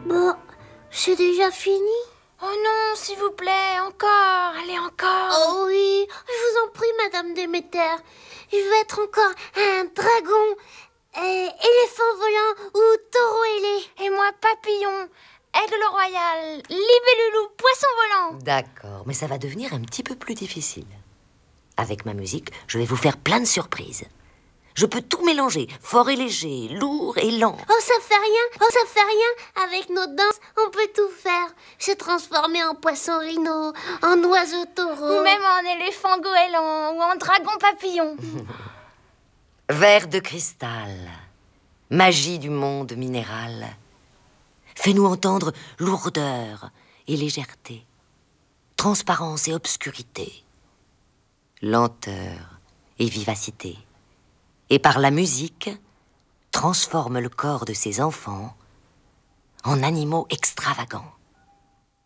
Bon, c'est déjà fini? Oh non, s'il vous plaît, encore, allez encore. Oh oui, je vous en prie, Madame Déméter. Je veux être encore un dragon, éléphant volant ou taureau ailé. Et moi, papillon, aigle royal, libellule, poisson volant. D'accord, mais ça va devenir un petit peu plus difficile. Avec ma musique, je vais vous faire plein de surprises. Je peux tout mélanger, fort et léger, lourd et lent. Oh, ça fait rien, oh, ça fait rien. Avec nos danses, on peut tout faire. Se transformer en poisson rhino, en oiseau taureau. Ou même en éléphant goéland, ou en dragon papillon. Verre de cristal, magie du monde minéral. Fais-nous entendre lourdeur et légèreté, transparence et obscurité, lenteur et vivacité. Et par la musique, transforme le corps de ces enfants en animaux extravagants.